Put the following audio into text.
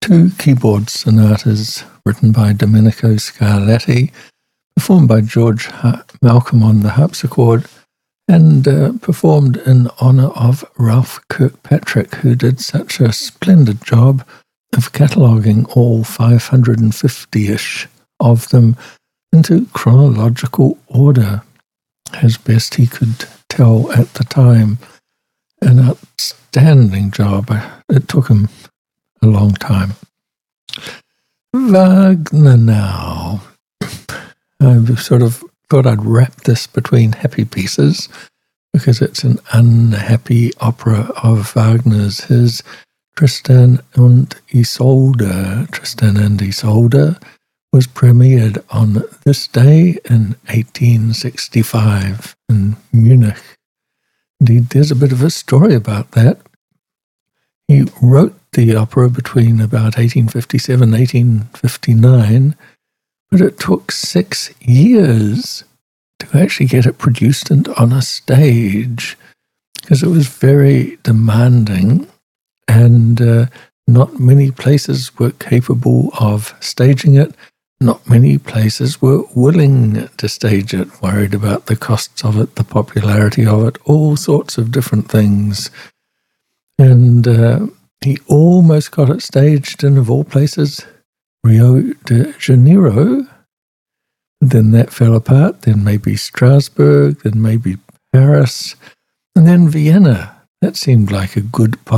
two keyboard sonatas written by Domenico Scarlatti, performed by George Malcolm on the harpsichord, and performed in honour of Ralph Kirkpatrick, who did such a splendid job of cataloguing all 550-ish of them into chronological order, as best he could tell at the time. An outstanding job. It took him a long time. Wagner now. I sort of thought I'd wrap this between happy pieces because it's an unhappy opera of Wagner's. His Tristan und Isolde. Tristan and Isolde was premiered on this day in 1865 in Munich. Indeed, there's a bit of a story about that. He wrote the opera between about 1857 and 1859, but it took 6 years to actually get it produced and on a stage because it was very demanding, and not many places were capable of staging it. Not many places were willing to stage it, worried about the costs of it, the popularity of it, all sorts of different things. And he almost got it staged in, of all places, Rio de Janeiro. Then that fell apart. Then maybe Strasbourg, then maybe Paris, and then Vienna. That seemed like a good